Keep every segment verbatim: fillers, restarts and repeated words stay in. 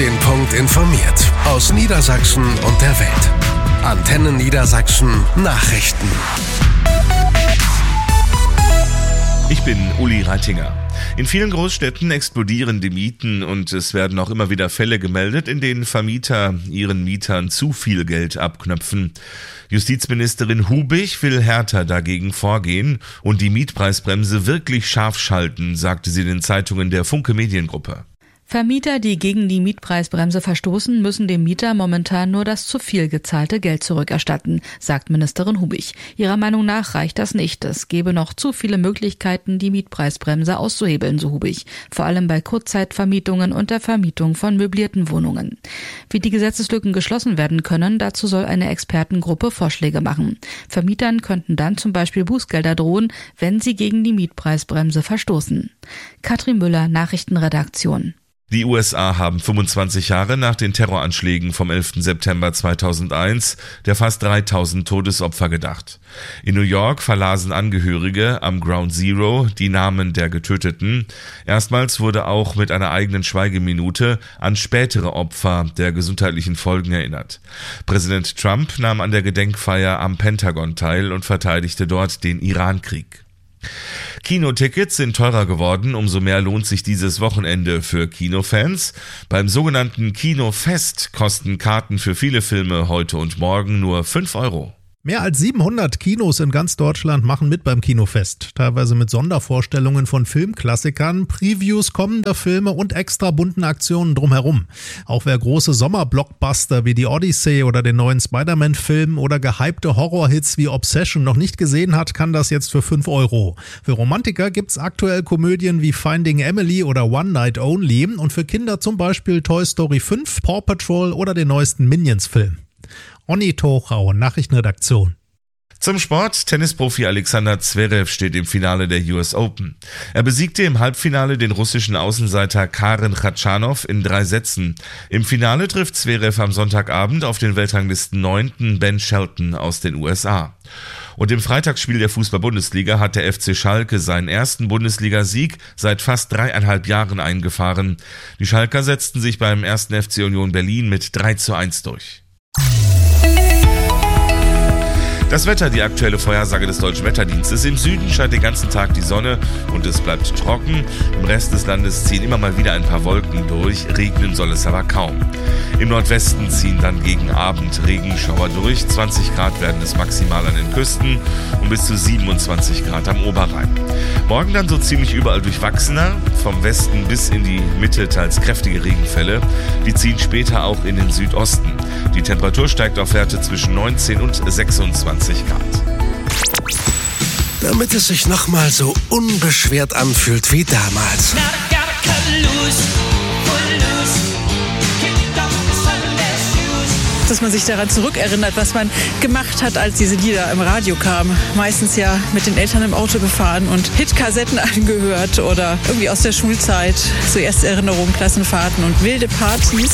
den Punkt informiert. Aus Niedersachsen und der Welt. Antenne Niedersachsen Nachrichten. Ich bin Uli Reitinger. In vielen Großstädten explodieren die Mieten und es werden auch immer wieder Fälle gemeldet, in denen Vermieter ihren Mietern zu viel Geld abknöpfen. Justizministerin Hubich will härter dagegen vorgehen und die Mietpreisbremse wirklich scharf schalten, sagte sie den Zeitungen der Funke Mediengruppe. Vermieter, die gegen die Mietpreisbremse verstoßen, müssen dem Mieter momentan nur das zu viel gezahlte Geld zurückerstatten, sagt Ministerin Hubich. Ihrer Meinung nach reicht das nicht. Es gebe noch zu viele Möglichkeiten, die Mietpreisbremse auszuhebeln, so Hubich. Vor allem bei Kurzzeitvermietungen und der Vermietung von möblierten Wohnungen. Wie die Gesetzeslücken geschlossen werden können, dazu soll eine Expertengruppe Vorschläge machen. Vermietern könnten dann zum Beispiel Bußgelder drohen, wenn sie gegen die Mietpreisbremse verstoßen. Katrin Müller, Nachrichtenredaktion. Die U S A haben fünfundzwanzig Jahre nach den Terroranschlägen vom elften September zweitausendeins der fast dreitausend Todesopfer gedacht. In New York verlasen Angehörige am Ground Zero die Namen der Getöteten. Erstmals wurde auch mit einer eigenen Schweigeminute an spätere Opfer der gesundheitlichen Folgen erinnert. Präsident Trump nahm an der Gedenkfeier am Pentagon teil und verteidigte dort den Irankrieg. Kinotickets sind teurer geworden, umso mehr lohnt sich dieses Wochenende für Kinofans. Beim sogenannten Kinofest kosten Karten für viele Filme heute und morgen nur fünf Euro. Mehr als siebenhundert Kinos in ganz Deutschland machen mit beim Kinofest, teilweise mit Sondervorstellungen von Filmklassikern, Previews kommender Filme und extra bunten Aktionen drumherum. Auch wer große Sommerblockbuster wie die Odyssey oder den neuen Spider-Man-Film oder gehypte Horrorhits wie Obsession noch nicht gesehen hat, kann das jetzt für fünf Euro. Für Romantiker gibt's aktuell Komödien wie Finding Emily oder One Night Only und für Kinder zum Beispiel Toy Story fünf, Paw Patrol oder den neuesten Minions-Film. Onni Tochau, Nachrichtenredaktion. Zum Sport. Tennisprofi Alexander Zverev steht im Finale der U S Open. Er besiegte im Halbfinale den russischen Außenseiter Karen Khachanov in drei Sätzen. Im Finale trifft Zverev am Sonntagabend auf den Weltranglisten neunten Ben Shelton aus den U S A. Und im Freitagsspiel der Fußball-Bundesliga hat der F C Schalke seinen ersten Bundesligasieg seit fast dreieinhalb Jahren eingefahren. Die Schalker setzten sich beim ersten F C Union Berlin mit drei zu eins durch. Das Wetter, die aktuelle Vorhersage des Deutschen Wetterdienstes. Im Süden scheint den ganzen Tag die Sonne und es bleibt trocken. Im Rest des Landes ziehen immer mal wieder ein paar Wolken durch, regnen soll es aber kaum. Im Nordwesten ziehen dann gegen Abend Regenschauer durch. zwanzig Grad werden es maximal an den Küsten und bis zu siebenundzwanzig Grad am Oberrhein. Morgen dann so ziemlich überall durchwachsener, vom Westen bis in die Mitte teils kräftige Regenfälle. Die ziehen später auch in den Südosten. Die Temperatur steigt auf Werte zwischen neunzehn und sechsundzwanzig Grad. Damit es sich nochmal so unbeschwert anfühlt wie damals. Dass man sich daran zurückerinnert, was man gemacht hat, als diese Lieder im Radio kamen. Meistens ja mit den Eltern im Auto gefahren und Hitkassetten angehört oder irgendwie aus der Schulzeit. So erste Erinnerungen, Klassenfahrten und wilde Partys.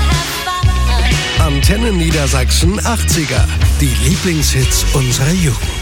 Antenne Niedersachsen achtziger. Die Lieblingshits unserer Jugend.